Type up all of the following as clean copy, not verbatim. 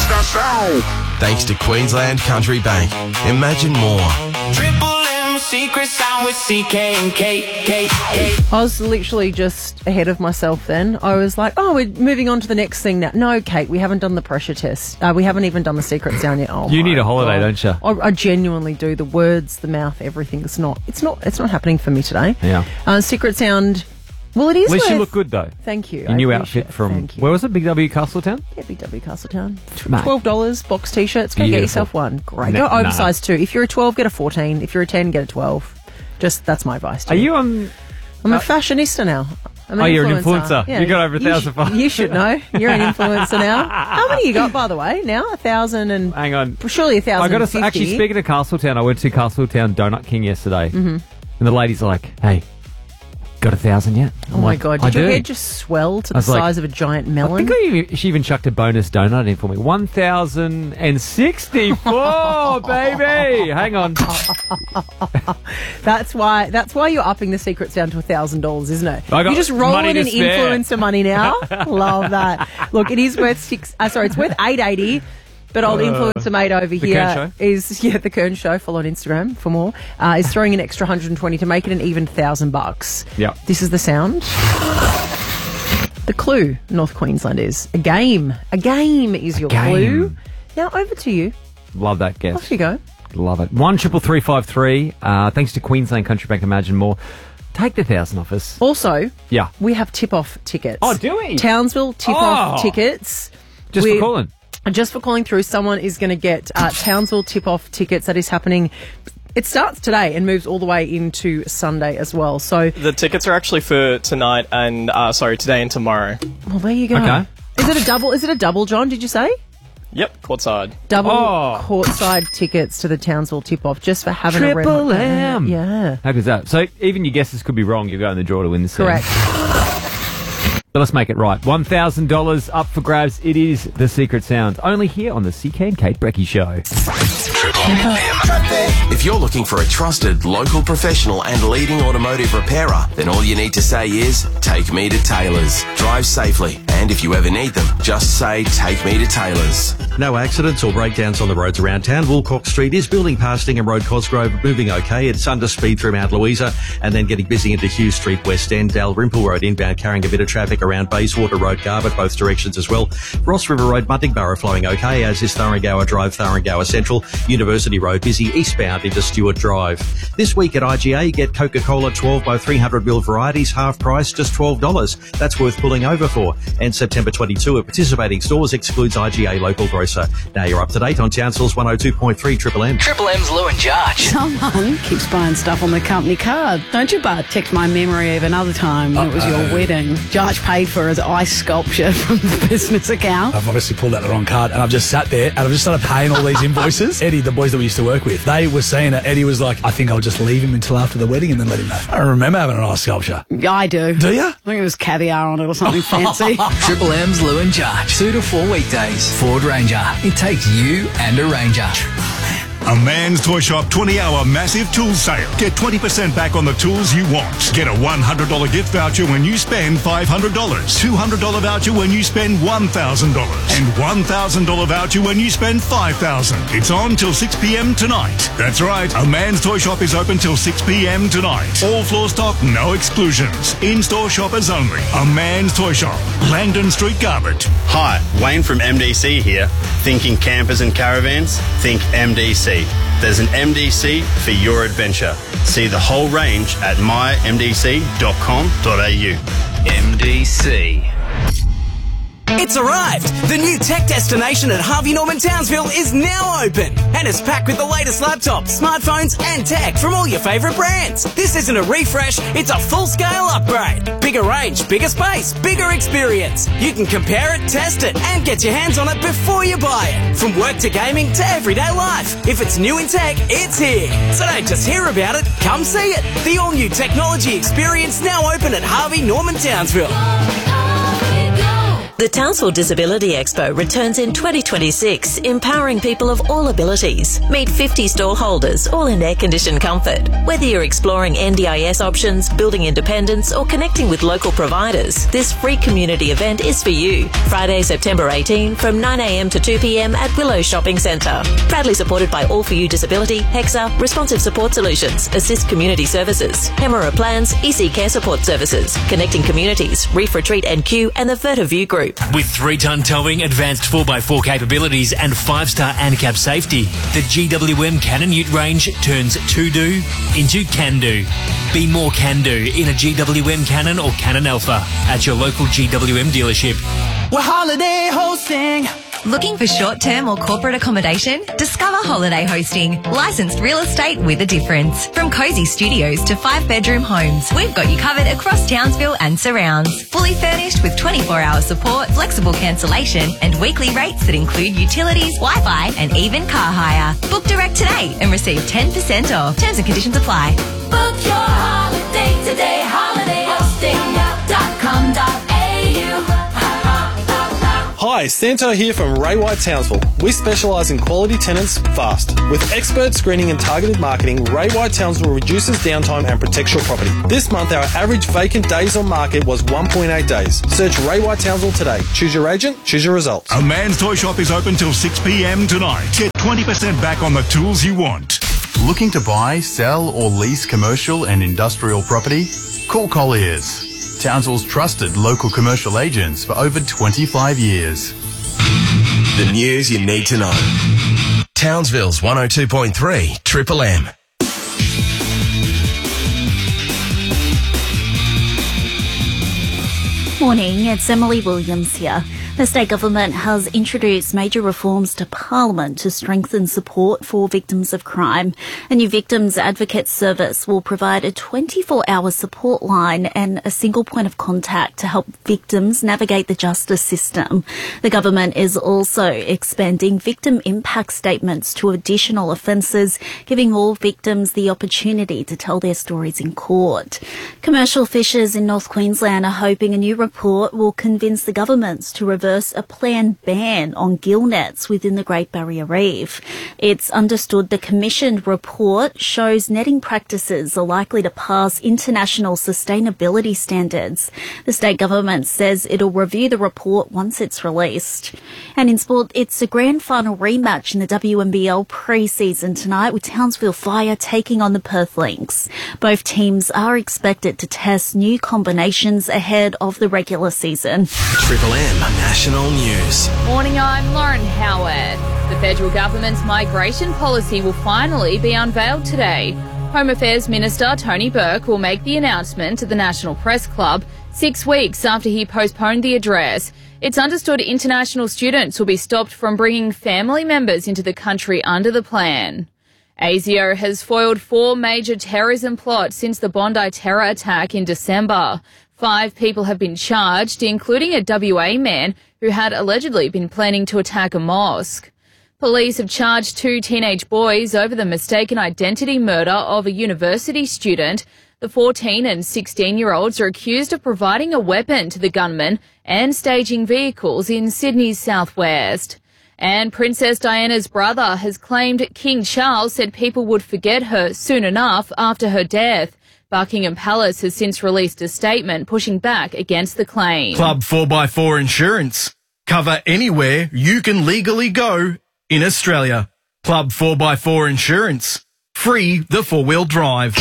Thanks to Queensland Country Bank. Imagine more. Triple M secret sound with CK and K. I was literally just ahead of myself then. I was like, oh, we're moving on to the next thing now. No, Kate, we haven't done the pressure test. We haven't even done the secret sound yet. Oh, you need a holiday, don't you? I genuinely do. The words, the mouth, everything. It's not happening for me today. Yeah. Secret sound. Well, it is. At least worth, you look good, though. Thank you. Your new outfit from, where was it? Big W Castletown? Yeah, Big W Castletown. Mate. $12 box t-shirts. Go get yourself one. Great. Go oversized too. If you're a 12, get a 14. If you're a 10, get a 12. Just that's my advice to you. Are you on? I'm a fashionista now. You're an influencer. Yeah, you got over 1,000 followers. You should know. You're an influencer now. How many you got, by the way? Now 1,000 and hang on, surely 1,000. I got to actually, speaking of Castletown, I went to Castletown Donut King yesterday, and the lady's like, "Hey, got 1,000 yet?" Oh my God! Did your head just swell to the size of a giant melon? I think she even chucked a bonus donut in for me. 1,064, baby. Hang on. That's why you're upping the secret sound to $1,000, isn't it? You're just rolling in influencer money now. Love that. Look, it is worth it's worth $8.80. But old influencer mate over here is the Kern Show. Follow on Instagram for more. Is throwing an extra 120 to make it an even $1,000. Yeah. This is the sound. The clue, North Queensland is a game. A game is your clue. Now over to you. Love that guess. Off you go. Love it. 133353. Thanks to Queensland Country Bank. Imagine more. Take the 1,000 off us. Also, we have tip-off tickets. Oh, do we? Townsville tip-off tickets. Just for calling. Just for calling through, someone is going to get Townsville tip-off tickets. That is happening. It starts today and moves all the way into Sunday as well. So the tickets are actually for tonight and today and tomorrow. Well, there you go. Okay. Is it a double? Is it a double, John? Did you say? Yep, courtside. Double courtside tickets to the Townsville tip-off just for having a Triple M. Yeah. How good's that? So even your guesses could be wrong. You go in the draw to win this. Correct. But let's make it right. $1,000 up for grabs. It is the secret sound. Only here on the CK and Kate Brecky Show. Triple M. If you're looking for a trusted local professional and leading automotive repairer, then all you need to say is, take me to Taylor's. Drive safely. And if you ever need them, just say, take me to Taylor's. No accidents or breakdowns on the roads around town. Woolcock Street is building past Ingham Road, Cosgrove, moving okay. It's under speed through Mount Louisa and then getting busy into Hughes Street, West End. Dalrymple Road inbound carrying a bit of traffic around Bayswater Road, Garbutt, both directions as well. Ross River Road, Muntingborough flowing okay, as is Thurrangower Drive, Thurrangower Central. University Road busy eastbound into Stewart Drive. This week at IGA, you get Coca-Cola 12 by 300ml varieties, half price, just $12. That's worth pulling over for. And September 22 at participating stores excludes IGA local grocer. Now you're up to date on Townsville's 102.3 Triple M. Triple M's Lou and Jarge. Someone keeps buying stuff on the company card. Don't you, Bud? Text my memory of another time when it was your wedding. Jarge paid for his ice sculpture from the business account. I've obviously pulled out the wrong card and I've just sat there and I've just started paying all these invoices. Eddie, the boys that we used to work with, they were saying that Eddie was like, I think I'll just leave him until after the wedding and then let him know. I don't remember having an ice sculpture. I do. Do you? I think it was caviar on it or something fancy. Triple M's Lou and Jarge. 2 to 4 weekdays. Ford Ranger. It takes you and a Ranger. A Man's Toy Shop 20-hour massive tool sale. Get 20% back on the tools you want. Get a $100 gift voucher when you spend $500. $200 voucher when you spend $1,000. And $1,000 voucher when you spend $5,000. It's on till 6 p.m. tonight. That's right. A Man's Toy Shop is open till 6 p.m. tonight. All floor stock, no exclusions. In-store shoppers only. A Man's Toy Shop. Langdon Street, Garbutt. Hi, Wayne from MDC here. Thinking campers and caravans? Think MDC. There's an MDC for your adventure. See the whole range at mymdc.com.au. MDC. It's arrived! The new tech destination at Harvey Norman Townsville is now open and is packed with the latest laptops, smartphones and tech from all your favourite brands. This isn't a refresh, it's a full-scale upgrade. Bigger range, bigger space, bigger experience. You can compare it, test it and get your hands on it before you buy it. From work to gaming to everyday life. If it's new in tech, it's here. So don't just hear about it, come see it. The all-new technology experience now open at Harvey Norman Townsville. The Townsville Disability Expo returns in 2026, empowering people of all abilities. Meet 50 stall holders, all in air-conditioned comfort. Whether you're exploring NDIS options, building independence, or connecting with local providers, this free community event is for you. Friday, September 18, from 9 a.m. to 2 p.m. at Willow Shopping Centre. Proudly supported by All For You Disability, HEXA, Responsive Support Solutions, Assist Community Services, Hemera Plans, EC Care Support Services, Connecting Communities, Reef Retreat and Q, and the Vertiview Group. With 3-ton towing, advanced 4x4 capabilities and 5-star ANCAP safety, the GWM Cannon Ute range turns to-do into can-do. Be more can-do in a GWM Cannon or Cannon Alpha at your local GWM dealership. We're holiday hosting. Looking for short-term or corporate accommodation? Discover Holiday Hosting. Licensed real estate with a difference. From cosy studios to 5-bedroom homes, we've got you covered across Townsville and surrounds. Fully furnished with 24-hour support, flexible cancellation, and weekly rates that include utilities, Wi-Fi, and even car hire. Book direct today and receive 10% off. Terms and conditions apply. Book your holiday today. HolidayHosting.com.au. Hi, Santo here from Ray White Townsville. We specialise in quality tenants fast. With expert screening and targeted marketing, Ray White Townsville reduces downtime and protects your property. This month, our average vacant days on market was 1.8 days. Search Ray White Townsville today. Choose your agent, choose your results. A Man's Toy Shop is open till 6 p.m. tonight. Get 20% back on the tools you want. Looking to buy, sell or lease commercial and industrial property? Call Colliers, Townsville's trusted local commercial agents for over 25 years. The news you need to know. Townsville's 102.3 Triple M. Morning, it's Emily Williams here. The state government has introduced major reforms to Parliament to strengthen support for victims of crime. A new Victims Advocate Service will provide a 24-hour support line and a single point of contact to help victims navigate the justice system. The government is also expanding victim impact statements to additional offences, giving all victims the opportunity to tell their stories in court. Commercial fishers in North Queensland are hoping a new report will convince the governments to reverse a planned ban on gill nets within the Great Barrier Reef. It's understood the commissioned report shows netting practices are likely to pass international sustainability standards. The state government says it'll review the report once it's released. And in sport, it's a grand final rematch in the WNBL pre-season tonight with Townsville Fire taking on the Perth Lynx. Both teams are expected to test new combinations ahead of the regular season. Triple M National News. Morning, I'm Lauren Howard. The federal government's migration policy will finally be unveiled today. Home Affairs Minister Tony Burke will make the announcement at the National Press Club 6 weeks after he postponed the address. It's understood international students will be stopped from bringing family members into the country under the plan. ASIO has foiled 4 major terrorism plots since the Bondi terror attack in December. 5 people have been charged, including a WA man who had allegedly been planning to attack a mosque. Police have charged 2 teenage boys over the mistaken identity murder of a university student. The 14 and 16-year-olds are accused of providing a weapon to the gunman and staging vehicles in Sydney's southwest. And Princess Diana's brother has claimed King Charles said people would forget her soon enough after her death. Buckingham Palace has since released a statement pushing back against the claim. Club 4x4 Insurance. Cover anywhere you can legally go in Australia. Club 4x4 Insurance. Free the 4-wheel drive.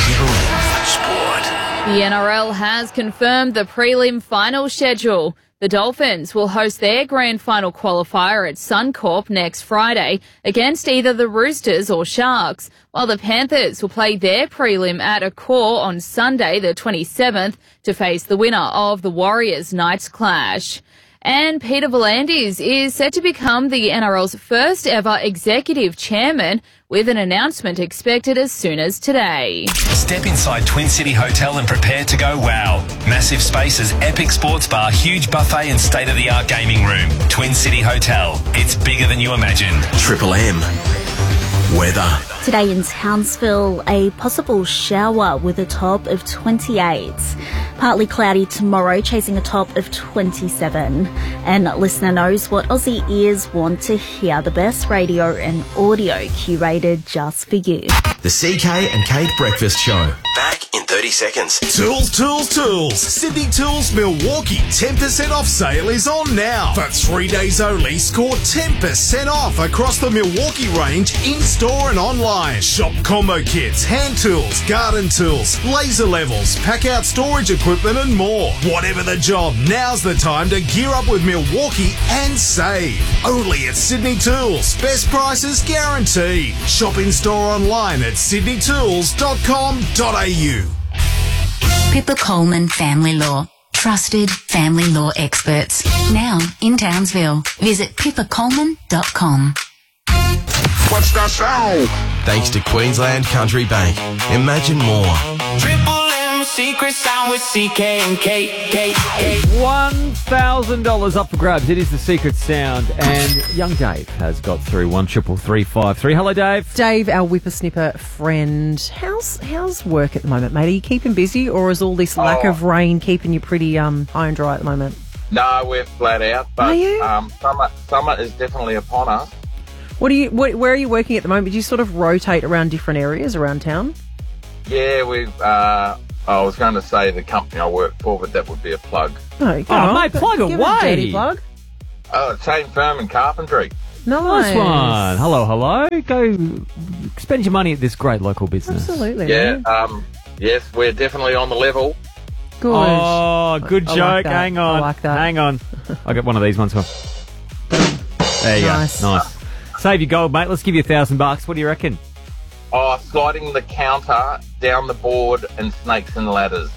The NRL has confirmed the prelim final schedule. The Dolphins will host their grand final qualifier at Suncorp next Friday against either the Roosters or Sharks, while the Panthers will play their prelim at Accor on Sunday the 27th to face the winner of the Warriors-Knights clash. And Peter V'landys is set to become the NRL's first ever executive chairman, with an announcement expected as soon as today. Step inside Twin City Hotel and prepare to go wow. Massive spaces, epic sports bar, huge buffet and state-of-the-art gaming room. Twin City Hotel. It's bigger than you imagined. Triple M. Weather. Today in Townsville, a possible shower with a top of 28. Partly cloudy tomorrow, chasing a top of 27. And listener knows what Aussie ears want to hear. The best radio and audio curated just for you. The CK and Kate Breakfast Show. Back in 30 seconds. Tools, tools, tools. Sydney Tools Milwaukee 10% off sale is on now. For 3 days only, score 10% off across the Milwaukee range in-store and online. Shop combo kits, hand tools, garden tools, laser levels, pack-out storage equipment and more. Whatever the job, now's the time to gear up with Milwaukee and save. Only at Sydney Tools. Best prices guaranteed. Shop in-store online at sydneytools.com.au. Pippa Coleman Family Law. Trusted family law experts. Now in Townsville. Visit pippacoleman.com. What's that sound? Thanks to Queensland Country Bank. Imagine more. Triple M secret sound with CK and Kate. $1,000 up for grabs. It is the secret sound, and young Dave has got through 133353. Hello, Dave. Dave, our whippersnipper friend. How's work at the moment, mate? Are you keeping busy, or is all this lack of rain keeping you pretty high and dry at the moment? No, we're flat out, but Are you? Summer is definitely upon us. Where are you working at the moment? Do you sort of rotate around different areas around town? Yeah, I was going to say the company I work for, but that would be a plug. Oh, mate, plug Give away. a dirty plug. Same firm in carpentry. Nice one. Hello. Go spend your money at this great local business. Absolutely. Yeah, yes, we're definitely on the level. Good. Oh, good I joke. like that. Hang on. I like that. Hang on. I got one of these ones for. There you Nice. go. Nice. Save your gold, mate. Let's give you $1,000. What do you reckon? Sliding the counter, down the board, and snakes and ladders.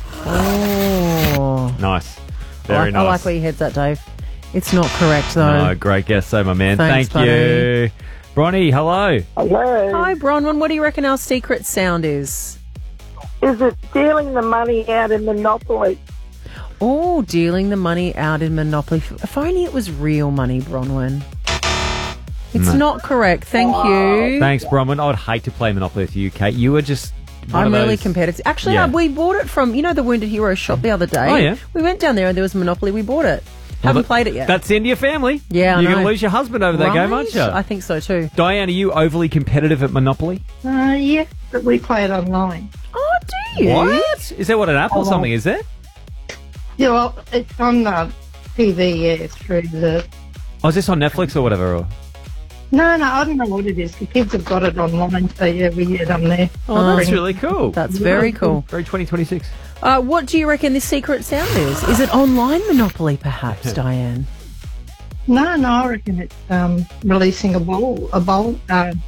Oh. Nice. Very nice. I like where your head's at, Dave. It's not correct, though. No, great guess, so my man. Thanks, Thank you. Bronny, hello. Hello. Hi, Bronwyn. What do you reckon our secret sound is? Is it dealing the money out in Monopoly? Oh, dealing the money out in Monopoly. If only it was real money, Bronwyn. It's not correct. Thank you. Thanks, Bronwyn. I would hate to play Monopoly with you, Kate. You were just I'm really competitive. Actually, Yeah. we bought it from, the Wounded Hero shop the other day. Oh, yeah? We went down there and there was Monopoly. We bought it. Haven't played it yet. That's the end of your family. Yeah, I You're know. going to lose your husband over that game, aren't you? I think so too. Diane, are you overly competitive at Monopoly? Yes, but we play it online. Oh, do you? What? Is that what, an app or something, is it? Yeah, well, it's on TV, yeah, through the... Oh, is this on Netflix or whatever? Or? No, I don't know what it is. The kids have got it online, so yeah, we get them there. Oh, that's really cool. That's very cool. Very 2026. What do you reckon this secret sound is? Is it online Monopoly, perhaps, Diane? No, I reckon it's releasing a lawn bowl.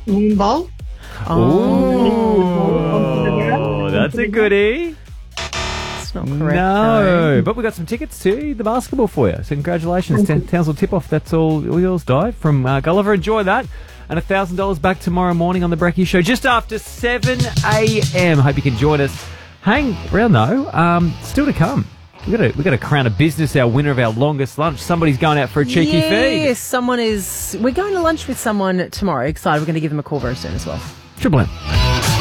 Oh, that's a goodie. It's not correct. No, but we got some tickets to the basketball for you. So congratulations, Townsville tip-off. That's all yours, Di, from Gulliver. Enjoy that. And $1,000 back tomorrow morning on the Brekkie Show, just after 7 a.m. Hope you can join us. Hang around, though. Still to come. We got to crown a business, our winner of our longest lunch. Somebody's going out for a cheeky feed. Yes, we're going to lunch with someone tomorrow. Excited. We're going to give them a call very soon as well. Triple M.